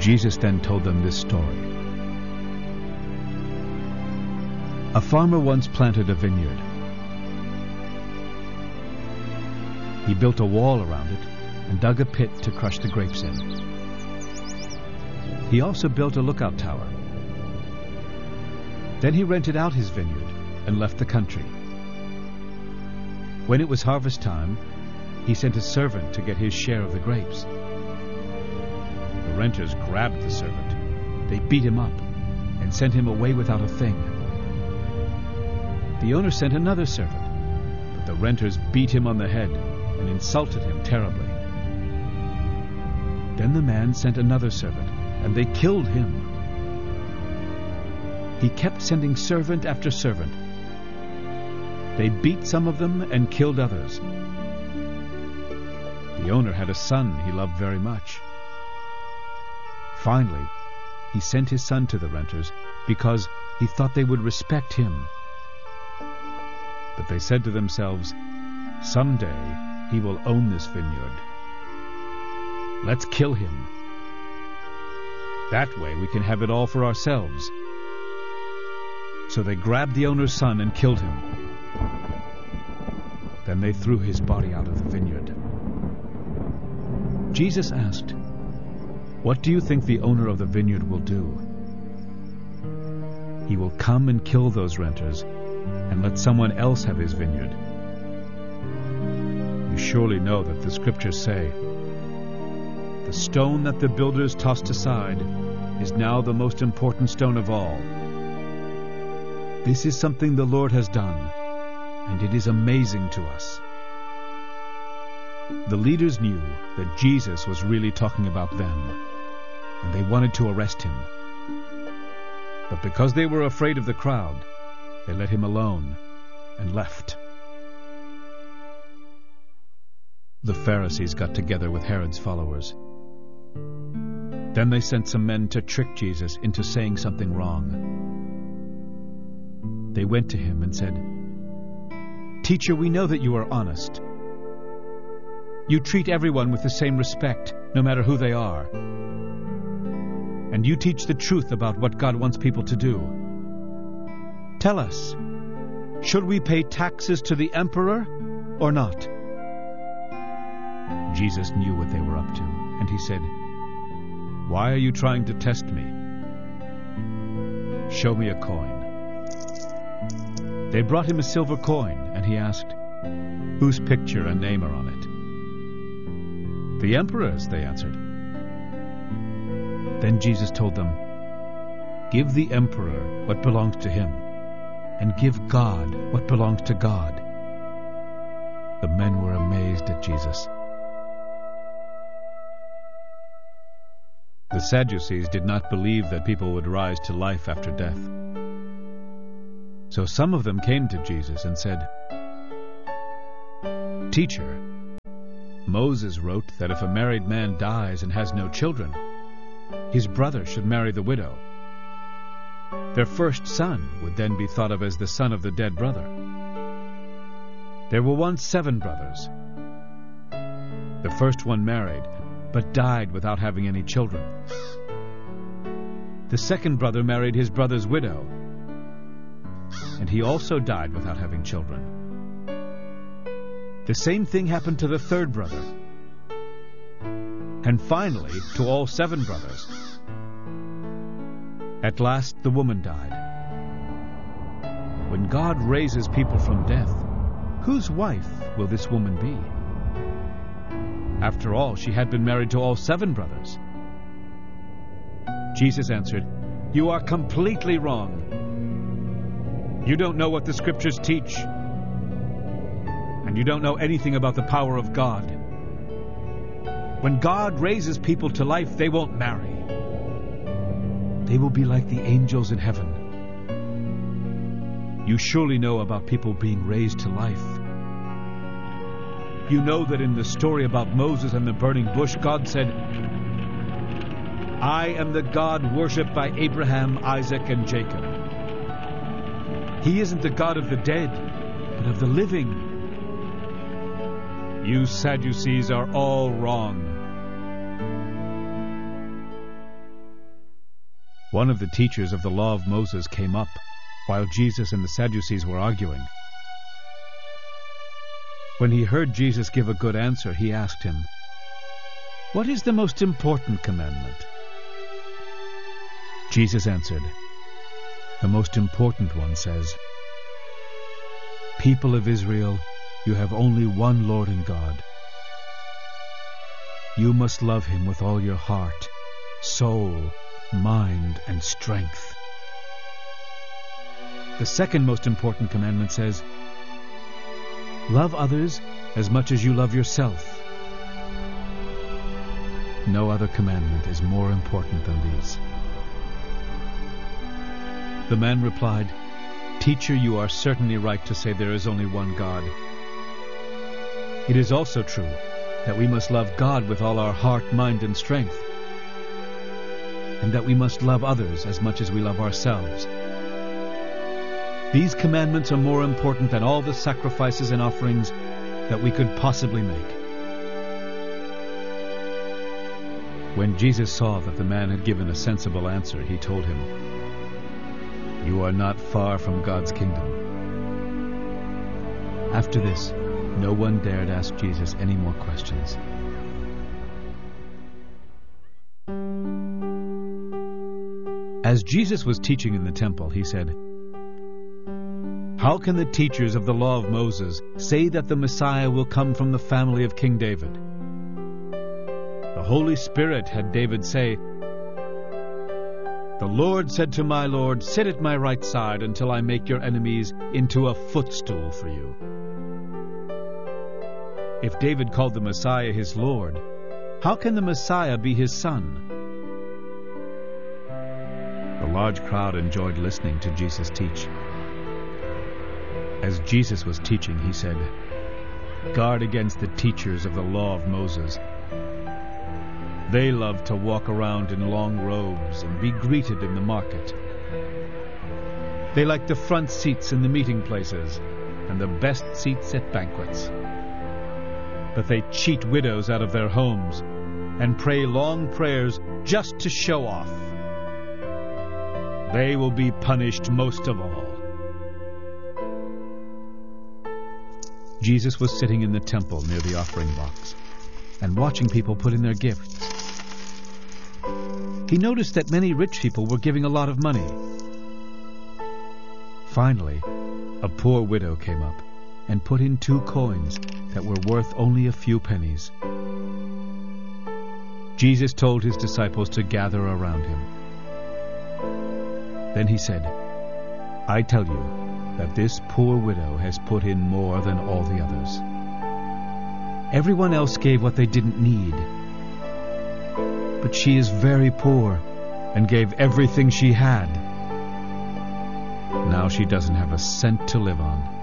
Jesus then told them this story. A farmer once planted a vineyard. He built a wall around it and dug a pit to crush the grapes in. He also built a lookout tower. Then he rented out his vineyard and left the country. When it was harvest time, he sent a servant to get his share of the grapes. The renters grabbed the servant. They beat him up and sent him away without a thing. The owner sent another servant, but the renters beat him on the head and insulted him terribly. Then the man sent another servant, and they killed him. He kept sending servant after servant. They beat some of them and killed others. The owner had a son he loved very much. Finally, he sent his son to the renters because he thought they would respect him. But they said to themselves, "Someday he will own this vineyard. Let's kill him. That way we can have it all for ourselves." So they grabbed the owner's son and killed him. Then they threw his body out of the vineyard. Jesus asked, "What do you think the owner of the vineyard will do?" "He will come and kill those renters and let someone else have his vineyard." You surely know that the scriptures say, "The stone that the builders tossed aside is now the most important stone of all." This is something the Lord has done, and it is amazing to us. The leaders knew that Jesus was really talking about them, and they wanted to arrest him. But because they were afraid of the crowd, they let him alone and left. The Pharisees got together with Herod's followers. Then they sent some men to trick Jesus into saying something wrong. They went to him and said, "Teacher, we know that you are honest. You treat everyone with the same respect, no matter who they are. And you teach the truth about what God wants people to do. Tell us, should we pay taxes to the emperor or not?" Jesus knew what they were up to, and he said, "Why are you trying to test me? Show me a coin." They brought him a silver coin, and he asked, "Whose picture and name are on it?" "The emperor's," they answered. Then Jesus told them, "Give the emperor what belongs to him, and give God what belongs to God." The men were amazed at Jesus. The Sadducees did not believe that people would rise to life after death. So some of them came to Jesus and said, "Teacher, Moses wrote that if a married man dies and has no children, his brother should marry the widow. Their first son would then be thought of as the son of the dead brother. There were once 7 brothers. The first one married, but died without having any children. The second brother married his brother's widow, and he also died without having children. The same thing happened to the third brother, and finally to all 7 brothers. At last the woman died. When God raises people from death, whose wife will this woman be? After all, she had been married to all 7 brothers." Jesus answered, "You are completely wrong. You don't know what the scriptures teach, and you don't know anything about the power of God. When God raises people to life, they won't marry. They will be like the angels in heaven. You surely know about people being raised to life. You know that in the story about Moses and the burning bush, God said, 'I am the God worshipped by Abraham, Isaac, and Jacob.' He isn't the God of the dead, but of the living. You Sadducees are all wrong." One of the teachers of the law of Moses came up while Jesus and the Sadducees were arguing. When he heard Jesus give a good answer, he asked him, "What is the most important commandment?" Jesus answered, "The most important one says, 'People of Israel, you have only one Lord and God. You must love him with all your heart, soul, mind, and strength.' The second most important commandment says, 'Love others as much as you love yourself.' No other commandment is more important than these." The man replied, "Teacher, you are certainly right to say there is only one God. It is also true that we must love God with all our heart, mind, and strength, and that we must love others as much as we love ourselves. These commandments are more important than all the sacrifices and offerings that we could possibly make." When Jesus saw that the man had given a sensible answer, he told him, "You are not far from God's kingdom." After this, no one dared ask Jesus any more questions. As Jesus was teaching in the temple, he said, "How can the teachers of the law of Moses say that the Messiah will come from the family of King David? The Holy Spirit had David say, 'The Lord said to my Lord, sit at my right side until I make your enemies into a footstool for you.' If David called the Messiah his Lord, how can the Messiah be his son?" The large crowd enjoyed listening to Jesus teach. As Jesus was teaching, he said, "Guard against the teachers of the law of Moses. They love to walk around in long robes and be greeted in the market. They like the front seats in the meeting places and the best seats at banquets. But they cheat widows out of their homes and pray long prayers just to show off. They will be punished most of all." Jesus was sitting in the temple near the offering box and watching people put in their gifts. He noticed that many rich people were giving a lot of money. Finally, a poor widow came up and put in 2 coins that were worth only a few pennies. Jesus told his disciples to gather around him. Then he said, "I tell you that this poor widow has put in more than all the others. Everyone else gave what they didn't need, but she is very poor and gave everything she had. Now she doesn't have a cent to live on."